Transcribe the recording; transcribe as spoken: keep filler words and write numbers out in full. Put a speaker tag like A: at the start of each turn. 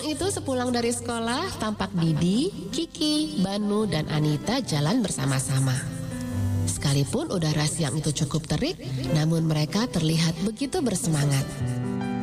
A: Siang itu sepulang dari sekolah, tampak Didi, Kiki, Banu, dan Anita jalan bersama-sama. Sekalipun udara siang itu cukup terik, namun mereka terlihat begitu bersemangat.